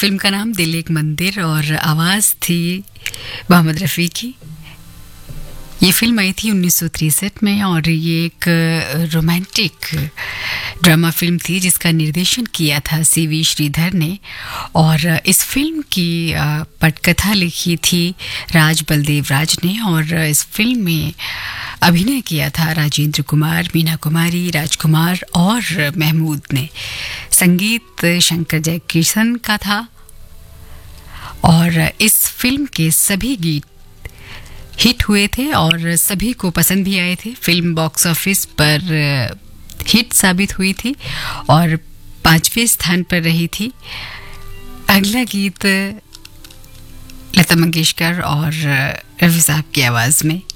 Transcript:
Film का नाम दिल एक मंदिर और आवाज़ थी मोहम्मद रफ़ी की। ये फिल्म आई थी 1963 में और ये एक रोमांटिक ड्रामा फिल्म थी जिसका निर्देशन किया था सीवी श्रीधर ने। और इस फिल्म की पटकथा लिखी थी राज बलदेव राज ने और इस फिल्म में अभिनय किया था राजेंद्र कुमार, मीना कुमारी, राजकुमार और महमूद ने। संगीत शंकर जयकिशन का था और इस फिल्म के सभी गीत हिट हुए थे और सभी को पसंद भी आए थे। फिल्म बॉक्स ऑफिस पर हिट साबित हुई थी और 5वें स्थान पर रही थी। अगला गीत लता मंगेशकर और रफी साहब की आवाज़ में